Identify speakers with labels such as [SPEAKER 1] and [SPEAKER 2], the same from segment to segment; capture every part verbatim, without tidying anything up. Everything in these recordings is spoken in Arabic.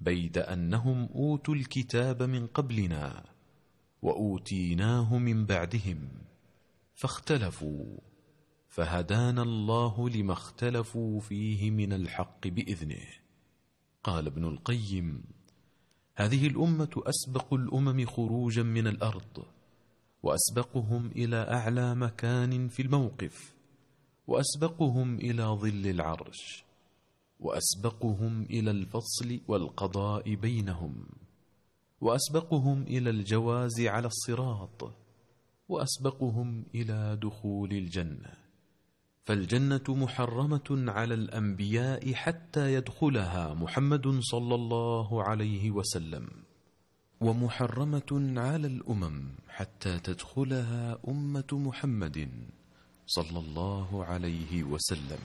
[SPEAKER 1] بيد أنهم أوتوا الكتاب من قبلنا وأوتيناه من بعدهم فاختلفوا، فهدانا الله لما اختلفوا فيه من الحق بإذنه. قال ابن القيم: هذه الأمة أسبق الأمم خروجا من الأرض، وأسبقهم إلى أعلى مكان في الموقف، وأسبقهم إلى ظل العرش، وأسبقهم إلى الفصل والقضاء بينهم، وأسبقهم إلى الجواز على الصراط، وأسبقهم إلى دخول الجنة. فالجنة محرمة على الأنبياء حتى يدخلها محمد صلى الله عليه وسلم، ومحرمة على الأمم حتى تدخلها أمة محمد صلى الله عليه وسلم.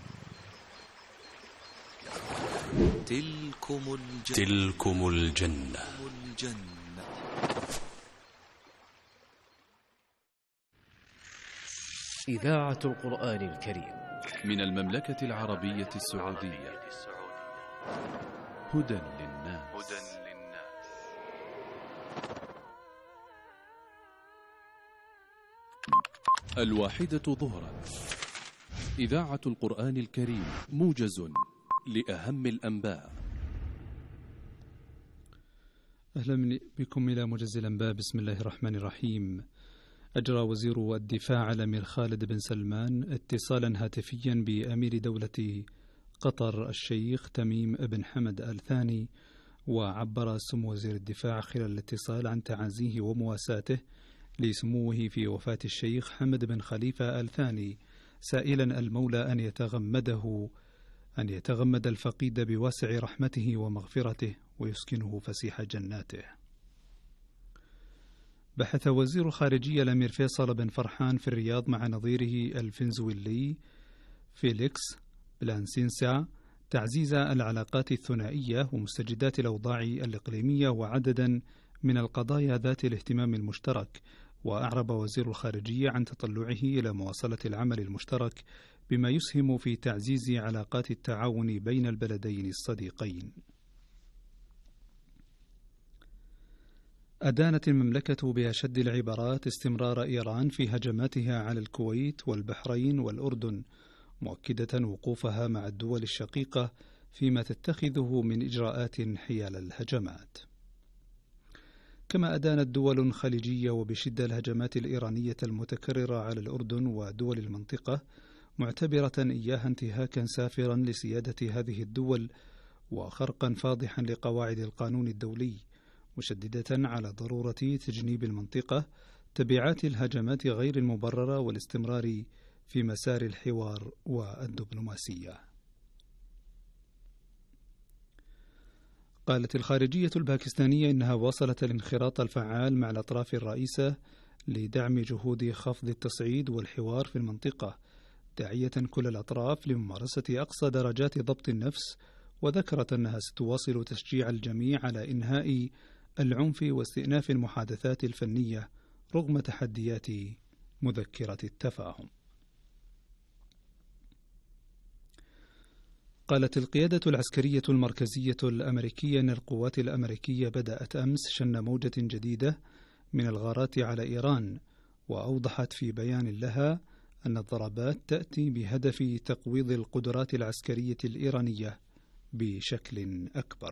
[SPEAKER 2] تلكم الجنة,
[SPEAKER 3] تلكم الجنة.
[SPEAKER 4] إذاعة القرآن الكريم
[SPEAKER 5] من المملكة العربية السعودية. هدى للناس. الواحدة ظهرا. إذاعة القرآن الكريم، موجز لأهم الأنباء.
[SPEAKER 6] أهلا بكم إلى موجز الأنباء. بسم الله الرحمن الرحيم. أجرى وزير الدفاع الأمير خالد بن سلمان اتصالا هاتفيا بأمير دولة قطر الشيخ تميم بن حمد آل ثاني، وعبر سمو وزير الدفاع خلال الاتصال عن تعازيه ومواساته لسموه في وفاة الشيخ حمد بن خليفة آل ثاني، سائلا المولى أن يتغمده أن يتغمد الفقيد بواسع رحمته ومغفرته ويسكنه فسيح جناته. بحث وزير خارجية الأمير فيصل بن فرحان في الرياض مع نظيره الفنزويلي فيليكس بلانسينسا تعزيز العلاقات الثنائية ومستجدات الأوضاع الإقليمية وعددا من القضايا ذات الاهتمام المشترك. وأعرب وزير الخارجية عن تطلعه إلى مواصلة العمل المشترك بما يسهم في تعزيز علاقات التعاون بين البلدين الصديقين. أدانت المملكة بأشد العبارات استمرار إيران في هجماتها على الكويت والبحرين والأردن، مؤكدة وقوفها مع الدول الشقيقة فيما تتخذه من إجراءات حيال الهجمات. كما أدانت دول خليجية وبشدة الهجمات الإيرانية المتكررة على الأردن ودول المنطقة، معتبرة إياها انتهاكا سافرا لسيادة هذه الدول وخرقا فاضحا لقواعد القانون الدولي، مشددة على ضرورة تجنيب المنطقة تبعات الهجمات غير المبررة والاستمرار في مسار الحوار والدبلوماسية. قالت الخارجية الباكستانية إنها واصلت الانخراط الفعال مع الأطراف الرئيسة لدعم جهود خفض التصعيد والحوار في المنطقة، داعية كل الأطراف لممارسة أقصى درجات ضبط النفس، وذكرت أنها ستواصل تشجيع الجميع على إنهاء العنف واستئناف المحادثات الفنية رغم تحديات مذكرة التفاهم. قالت القيادة العسكرية المركزية الأمريكية أن القوات الأمريكية بدأت أمس شن موجة جديدة من الغارات على إيران، وأوضحت في بيان لها أن الضربات تأتي بهدف تقويض القدرات العسكرية الإيرانية بشكل أكبر.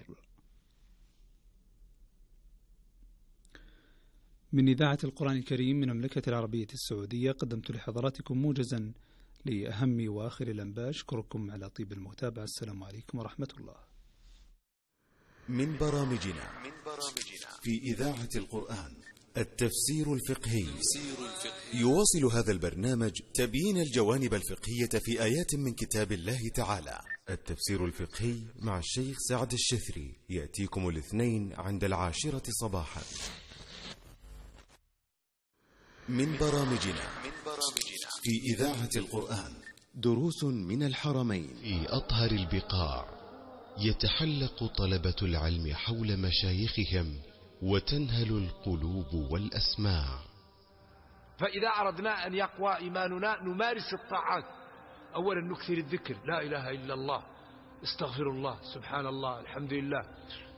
[SPEAKER 6] من إذاعة القرآن الكريم من المملكة العربية السعودية، قدمت لحضراتكم موجزا لأهم وآخر الأنباء. أشكركم على طيب المتابعة. السلام عليكم ورحمة الله.
[SPEAKER 7] من برامجنا في إذاعة القرآن التفسير الفقهي. يواصل هذا البرنامج تبيين الجوانب الفقهية في آيات من كتاب الله تعالى. التفسير الفقهي مع الشيخ سعد الشثري يأتيكم الاثنين عند العاشرة صباحا. من برامجنا في إذاعة القرآن دروس من الحرمين.
[SPEAKER 8] في أطهر البقاع يتحلق طلبة العلم حول مشايخهم وتنهل القلوب والأسماع.
[SPEAKER 9] فإذا أردنا أن يقوى إيماننا نمارس الطاعات. أولا نكثر الذكر، لا إله إلا الله، استغفر الله، سبحان الله، الحمد لله،